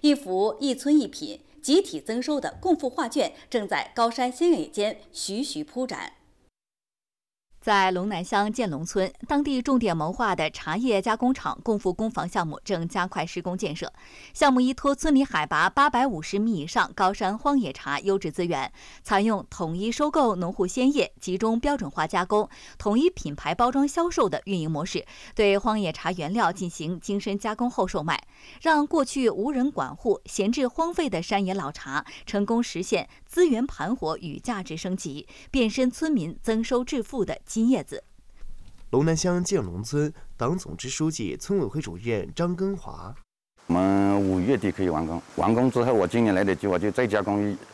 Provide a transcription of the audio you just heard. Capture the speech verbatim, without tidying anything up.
一幅一村一品集体增收的共富画卷正在高山新野间徐徐铺展。在龙南乡建龙村，当地重点谋划的茶叶加工厂共富工房项目正加快施工建设。项目依托村里海拔八百五十米以上高山荒野茶优质资源，采用统一收购农户鲜叶、集中标准化加工、统一品牌包装销售的运营模式，对荒野茶原料进行精深加工后售卖，让过去无人管护、闲置荒废的山野老茶成功实现资源盘活与价值升级，变身村民增收致富的金叶子。 龙南乡建龙村党总支书记、村委会主任张根华： 我们五月底可以完工，完工之后，我今年来的计划就再加工